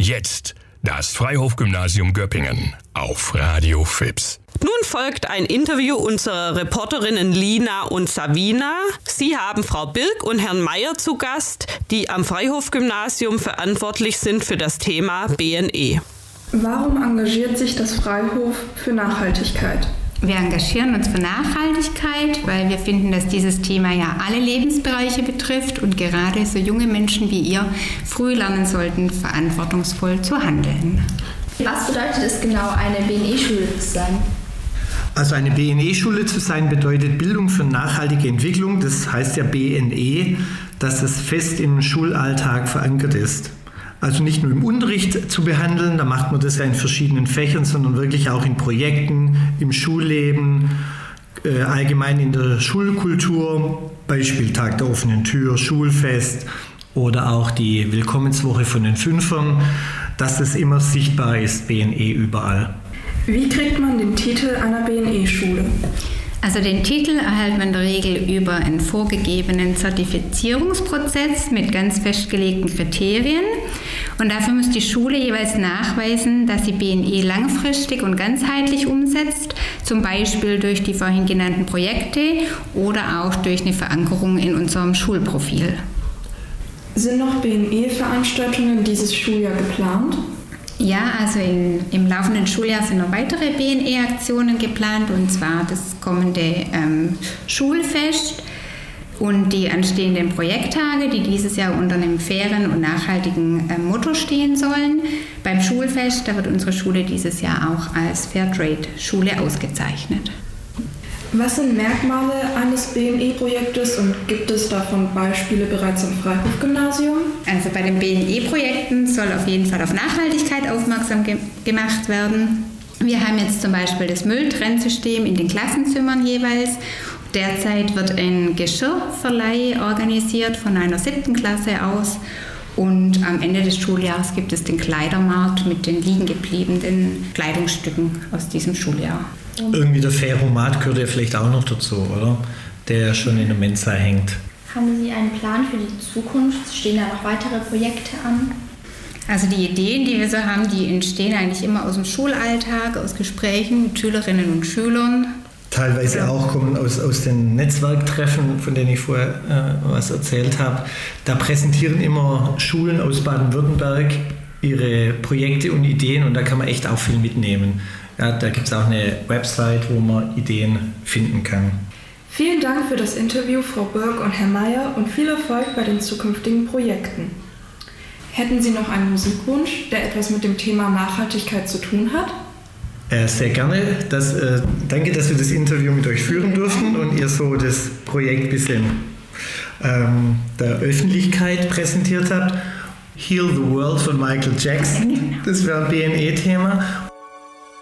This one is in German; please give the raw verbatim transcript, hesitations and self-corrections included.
Jetzt das Freihof-Gymnasium Göppingen auf Radio Fips. Nun folgt ein Interview unserer Reporterinnen Lina und Savina. Sie haben Frau Birk und Herrn Meier zu Gast, die am Freihof-Gymnasium verantwortlich sind für das Thema B N E. Warum engagiert sich das Freihof für Nachhaltigkeit? Wir engagieren uns für Nachhaltigkeit, weil wir finden, dass dieses Thema ja alle Lebensbereiche betrifft und gerade so junge Menschen wie ihr früh lernen sollten, verantwortungsvoll zu handeln. Was bedeutet es genau, eine B N E-Schule zu sein? Also eine B N E-Schule zu sein bedeutet Bildung für nachhaltige Entwicklung. Das heißt ja B N E, dass es fest im Schulalltag verankert ist. Also nicht nur im Unterricht zu behandeln, da macht man das ja in verschiedenen Fächern, sondern wirklich auch in Projekten, im Schulleben, äh, allgemein in der Schulkultur, Beispiel Tag der offenen Tür, Schulfest oder auch die Willkommenswoche von den Fünfern, dass es immer sichtbar ist, B N E überall. Wie kriegt man den Titel einer B N E-Schule? Also den Titel erhält man in der Regel über einen vorgegebenen Zertifizierungsprozess mit ganz festgelegten Kriterien. Und dafür muss die Schule jeweils nachweisen, dass sie B N E langfristig und ganzheitlich umsetzt, zum Beispiel durch die vorhin genannten Projekte oder auch durch eine Verankerung in unserem Schulprofil. Sind noch B N E-Veranstaltungen dieses Schuljahr geplant? Ja, also in, im laufenden Schuljahr sind noch weitere B N E-Aktionen geplant, und zwar das kommende ähm, Schulfest und die anstehenden Projekttage, die dieses Jahr unter einem fairen und nachhaltigen äh, Motto stehen sollen. Beim Schulfest, da wird unsere Schule dieses Jahr auch als Fairtrade-Schule ausgezeichnet. Was sind Merkmale eines B N E-Projektes und gibt es davon Beispiele bereits am Freihof-Gymnasium? Also bei den B N E-Projekten soll auf jeden Fall auf Nachhaltigkeit aufmerksam ge- gemacht werden. Wir haben jetzt zum Beispiel das Mülltrennsystem in den Klassenzimmern jeweils. Derzeit wird ein Geschirrverleih organisiert von einer siebten Klasse aus. Und am Ende des Schuljahres gibt es den Kleidermarkt mit den liegen gebliebenen Kleidungsstücken aus diesem Schuljahr. Irgendwie der Ferromat gehört ja vielleicht auch noch dazu, oder? Der schon in der Mensa hängt. Haben Sie einen Plan für die Zukunft? Stehen da noch weitere Projekte an? Also die Ideen, die wir so haben, die entstehen eigentlich immer aus dem Schulalltag, aus Gesprächen mit Schülerinnen und Schülern. Teilweise auch kommen aus, aus den Netzwerktreffen, von denen ich vorher äh, was erzählt habe. Da präsentieren immer Schulen aus Baden-Württemberg ihre Projekte und Ideen, und da kann man echt auch viel mitnehmen. Ja, da gibt es auch eine Website, wo man Ideen finden kann. Vielen Dank für das Interview, Frau Birk und Herr Meier, und viel Erfolg bei den zukünftigen Projekten. Hätten Sie noch einen Musikwunsch, der etwas mit dem Thema Nachhaltigkeit zu tun hat? Äh, sehr gerne. Das, äh, danke, dass wir das Interview mit euch führen durften und ihr so das Projekt ein bisschen ähm, der Öffentlichkeit präsentiert habt. Heal the World von Michael Jackson, das wäre ein B N E-Thema.